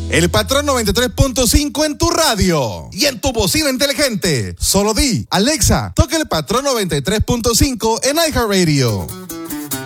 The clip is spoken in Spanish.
El Patrón 93.5 en tu radio y en tu bocina inteligente. Solo di, Alexa, toca el Patrón 93.5 en iHeartRadio.